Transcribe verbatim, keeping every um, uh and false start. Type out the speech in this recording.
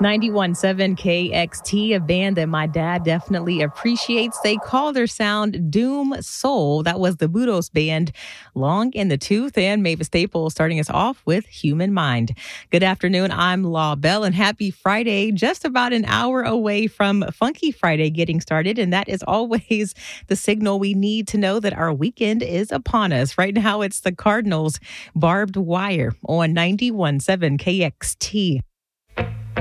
ninety-one point seven K X T, a band that my dad definitely appreciates. They call their sound Doom Soul. That was the Budos band, Long in the Tooth, and Mavis Staples starting us off with Human Mind. Good afternoon. I'm Law Bell, and happy Friday. Just about an hour away from Funky Friday getting started, and that is always the signal we need to know that our weekend is upon us. Right now, it's the Cardinals' Barbed Wire on ninety-one point seven K X T.